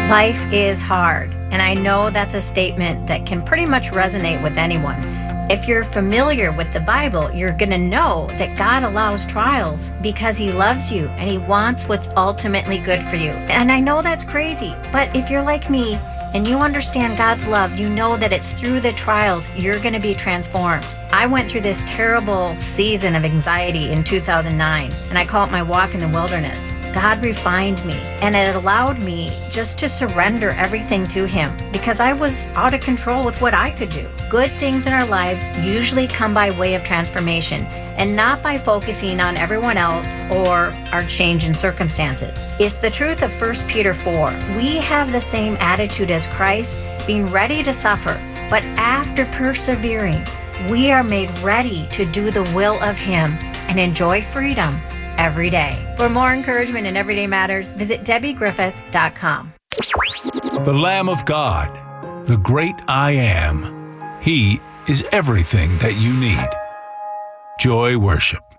Life is hard, and I know that's a statement that can pretty much resonate with anyone. If you're familiar with the Bible, you're going to know that God allows trials because He loves you and He wants what's ultimately good for you. And I know that's crazy, but if you're like me and you understand God's love, you know that it's through the trials you're going to be transformed. I went through this terrible season of anxiety in 2009, and I call it my walk in the wilderness. God refined me, and it allowed me just to surrender everything to Him because I was out of control with what I could do. Good things in our lives usually come by way of transformation and not by focusing on everyone else or our change in circumstances. It's the truth of 1 Peter 4. We have the same attitude as Christ, being ready to suffer, but after persevering, we are made ready to do the will of Him and enjoy freedom every day. For more encouragement in Everyday Matters, visit DebbieGriffith.com. The Lamb of God, the great I Am. He is everything that you need. Joy Worship.